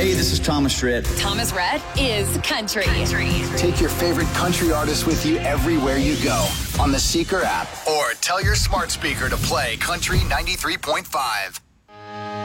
Hey, this is Thomas Rhett. Thomas Rhett is country. Take your favorite country artists with you everywhere you go on the Seeker app or tell your smart speaker to play Country 93.5.